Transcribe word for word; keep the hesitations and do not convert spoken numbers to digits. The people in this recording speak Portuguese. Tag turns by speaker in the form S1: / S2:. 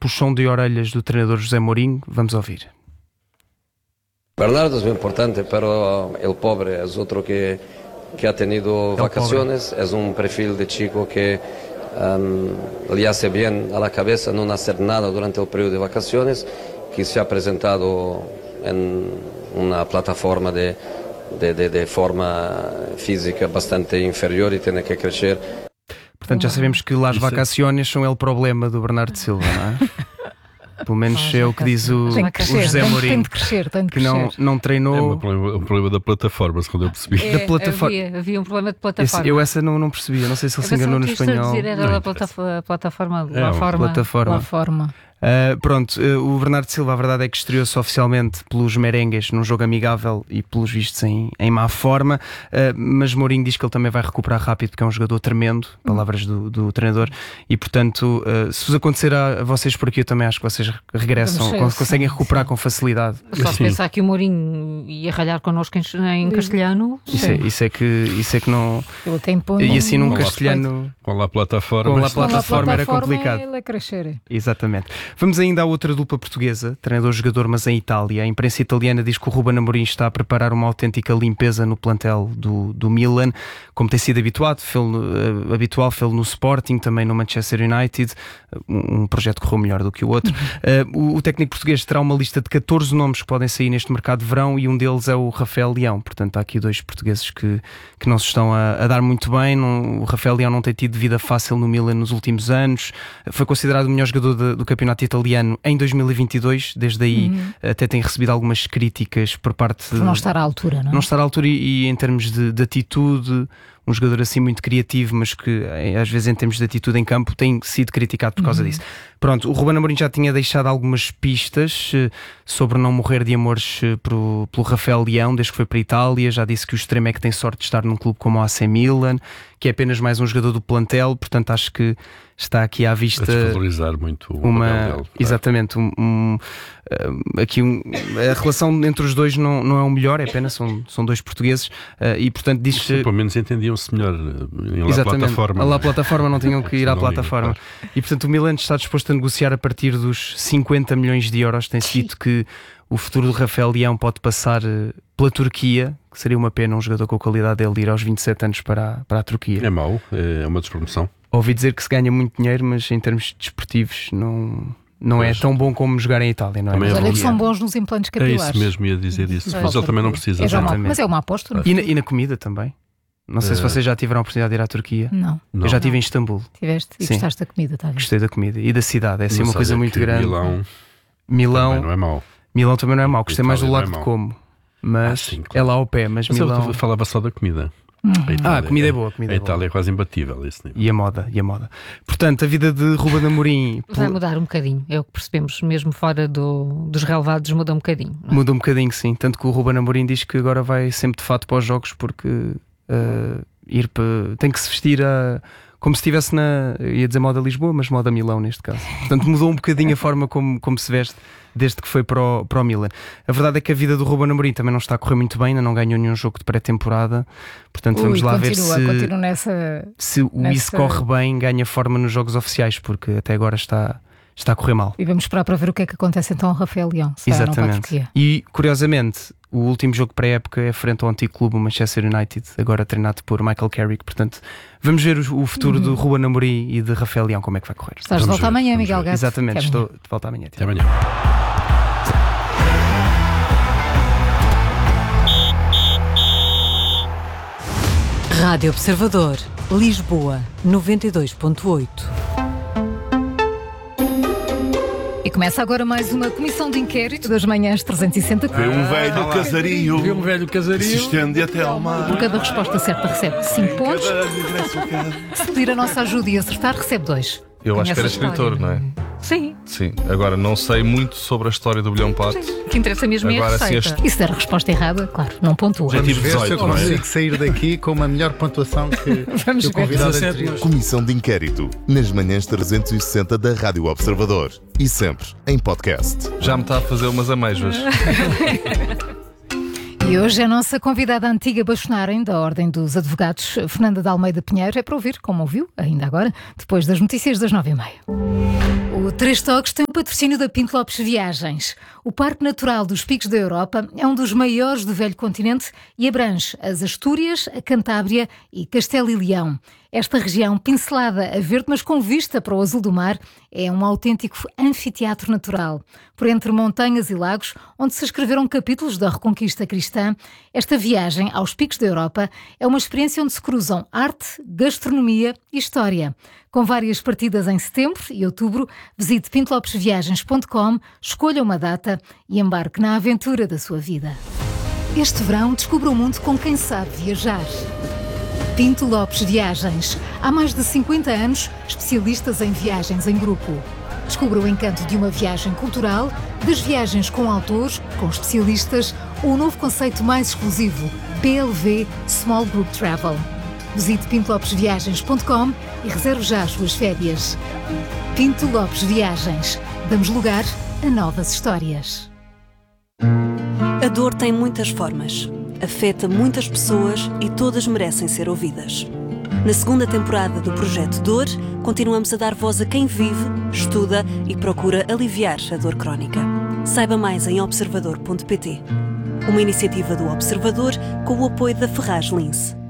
S1: puxão de orelhas do treinador José Mourinho. Vamos ouvir.
S2: Bernardo es muy importante, pero el pobre es otro que, que ha tenido el vacaciones, pobre. Es un perfil de chico que um, le hace bien a la cabeza no hacer nada durante el periodo de vacaciones, que se ha presentado en una plataforma de, de, de, de forma física bastante inferior y tiene que crecer.
S1: Portanto, já sabemos que las vacaciones são o problema do Bernardo Silva, não é? Pelo menos é o que diz o, o José Mourinho.
S3: Tem de crescer, tem de
S1: que não, não treinou.
S4: É um problema, um problema da plataforma, segundo eu percebi.
S3: É,
S1: da plataforma.
S3: Havia, havia um problema de plataforma.
S1: Esse, eu essa não, não percebi. Eu não sei se ele se enganou no espanhol.
S3: Dizer, era
S1: não,
S3: a plataforma, plataforma,
S1: é,
S3: lá forma,
S1: plataforma.
S3: lá forma.
S1: Uh, pronto, uh, o Bernardo Silva, a verdade é que estreou-se oficialmente pelos merengues num jogo amigável e pelos vistos em, em má forma, uh, mas Mourinho diz que ele também vai recuperar rápido porque é um jogador tremendo, palavras do, do treinador, e portanto uh, se vos acontecer a, a vocês por aqui, eu também acho que vocês regressam,
S3: ser,
S1: cons-
S3: sim,
S1: conseguem recuperar
S3: sim.
S1: com facilidade.
S3: Só se pensar que o Mourinho ia ralhar connosco em, em castelhano.
S1: Isso é, isso, é que, isso é que não...
S3: Ele tem ponto,
S1: e assim num
S4: com
S1: castelhano...
S4: Com a plataforma.
S1: Com a plataforma era complicado.
S3: Ele a crescer.
S1: Exatamente. Vamos ainda à outra dupla portuguesa, treinador-jogador, mas em Itália. A imprensa italiana diz que o Ruben Amorim está a preparar uma autêntica limpeza no plantel do, do Milan, como tem sido habituado, fez, uh, habitual, fez no Sporting, também no Manchester United. Um, um projeto correu melhor do que o outro. Uh, o, o técnico português terá uma lista de catorze nomes que podem sair neste mercado de verão e um deles é o Rafael Leão. Portanto, há aqui dois portugueses que, que não se estão a, a dar muito bem. Não, o Rafael Leão não tem tido vida fácil no Milan nos últimos anos. Foi considerado o melhor jogador de, do campeonato italiano em dois mil e vinte e dois. Desde aí uhum. até tem recebido algumas críticas por parte
S3: por não estar à altura, não é?
S1: Não estar à altura e, e em termos de, de atitude, um jogador assim muito criativo, mas que às vezes em termos de atitude em campo tem sido criticado por causa uhum. disso. Pronto, o Ruben Amorim já tinha deixado algumas pistas uh, sobre não morrer de amores uh, pro, pelo Rafael Leão desde que foi para a Itália. Já disse que o extremo é que tem sorte de estar num clube como o A C Milan, que é apenas mais um jogador do plantel, portanto acho que está aqui à vista
S4: a desvalorizar muito o
S1: uma,
S4: papel dele,
S1: exatamente um, um, aqui um, a relação entre os dois não, não é o melhor, é apenas são, são dois portugueses uh, e portanto diz
S4: que pelo menos entendiam-se melhor em lá
S1: exatamente,
S4: plataforma.
S1: A lá plataforma não tinham que ir à plataforma
S4: liga, claro.
S1: E portanto o Milan está disposto a negociar a partir dos cinquenta milhões de euros. Tem-se dito que o futuro do Rafael Leão pode passar pela Turquia, que seria uma pena um jogador com a qualidade dele ir aos vinte e sete anos para a, para a Turquia.
S4: É mau, é uma despromoção.
S1: Ouvi dizer que se ganha muito dinheiro, mas em termos desportivos não, não é tão bom como jogar em Itália, não é?
S3: Mas olha que são bons nos implantes capilares.
S4: É isso mesmo, ia dizer isso. Mas ele também não precisa.
S3: É uma, mas é uma aposta. Não?
S1: E, na, e na comida também. Não sei uh... se vocês já tiveram a oportunidade de ir à Turquia.
S3: Não.
S1: Eu
S3: não.
S1: já estive em Istambul.
S3: Tiveste e
S1: Sim.
S3: gostaste da comida, está a ver?
S1: Gostei da comida e da cidade. É assim uma coisa muito grande.
S4: Milão,
S1: Milão
S4: também não é mau.
S1: Milão também não é mau. Gostei mais do lado
S4: é
S1: de como. Mas
S4: ah, sim, claro.
S1: é lá ao pé. Mas, mas Milão...
S4: eu falava só da comida.
S1: Uhum. A, Itália, ah, a comida é boa. A, comida
S4: a
S1: é boa.
S4: Itália é quase imbatível esse nível.
S1: E a moda, e a moda. Portanto, a vida de Ruben Amorim
S3: vai mudar um bocadinho. É o que percebemos, mesmo fora do, dos relevados, muda um bocadinho. Não é?
S1: Muda um bocadinho, sim. Tanto que o Ruben Amorim diz que agora vai sempre de fato para os jogos porque uh, ir para, tem que se vestir a, como se estivesse na, ia dizer moda Lisboa, mas moda Milão neste caso. Portanto, mudou um bocadinho a forma como, como se veste desde que foi para o, para o Milan. A verdade é que a vida do Ruben Amorim também não está a correr muito bem, ainda não ganhou nenhum jogo de pré-temporada. Portanto, vamos
S3: Ui,
S1: lá
S3: continua,
S1: ver se,
S3: nessa,
S1: se o
S3: nessa...
S1: isso corre bem, ganha forma nos jogos oficiais, porque até agora está, está a correr mal.
S3: E vamos esperar para ver o que é que acontece então ao Rafael Leão.
S1: Exatamente. E curiosamente, o último jogo pré-época é frente ao antigo clube Manchester United, agora treinado por Michael Carrick. Portanto, vamos ver o futuro uhum. do Ruben Amorim e de Rafael Leão, como é que vai correr.
S3: Estás de volta
S4: ver,
S3: amanhã, Miguel Gato.
S1: Exatamente, estou de volta amanhã.
S4: Até amanhã.
S5: Rádio Observador, Lisboa, noventa e dois ponto oito.
S3: E começa agora mais uma comissão de inquérito das manhãs trezentos e sessenta.
S6: Vê um velho ah, casario,
S7: vê um velho casario,
S6: se estende até ao mar.
S3: Por cada resposta certa recebe cinco pontos. Se pedir a nossa ajuda e acertar, recebe dois.
S7: Eu acho que era escritor, não é?
S3: Sim.
S7: Sim. Agora, não sei muito sobre a história do Bilhão Pato.
S3: O que interessa mesmo é a receita.
S7: Este...
S3: E se der a resposta errada, claro, não pontua.
S6: Já tive dezoito,
S8: se eu consigo sair daqui com uma melhor pontuação que,
S3: Vamos
S8: que o convidado anterior.
S9: Comissão de inquérito, nas manhãs trezentos e sessenta da Rádio Observador. E sempre em podcast.
S7: Já me está a fazer umas amêijoas.
S3: E hoje a nossa convidada antiga bastonarem da Ordem dos Advogados, Fernanda de Almeida Pinheiro, é para ouvir, como ouviu, ainda agora, depois das notícias das nove e meia. O Três Toques tem o patrocínio da Pinto Lopes Viagens. O Parque Natural dos Picos da Europa é um dos maiores do velho continente e abrange as Astúrias, a Cantábria e Castelo e Leão. Esta região, pincelada a verde, mas com vista para o azul do mar, é um autêntico anfiteatro natural. Por entre montanhas e lagos, onde se escreveram capítulos da Reconquista cristã, esta viagem aos Picos da Europa é uma experiência onde se cruzam arte, gastronomia e história. Com várias partidas em setembro e outubro, visite pinto lopes viagens ponto com, escolha uma data e embarque na aventura da sua vida. Este verão, descubra o mundo com quem sabe viajar. Pinto Lopes Viagens. Há mais de cinquenta anos, especialistas em viagens em grupo. Descubra o encanto de uma viagem cultural, das viagens com autores, com especialistas, ou o novo conceito mais exclusivo, P L V Small Group Travel. Visite pinto lopes viagens ponto com e reserve já as suas férias. Pinto Lopes Viagens. Damos lugar a novas histórias.
S10: A dor tem muitas formas. Afeta muitas pessoas e todas merecem ser ouvidas. Na segunda temporada do Projeto Dor, continuamos a dar voz a quem vive, estuda e procura aliviar a dor crónica. Saiba mais em observador ponto pt. Uma iniciativa do Observador com o apoio da Ferraz Lince.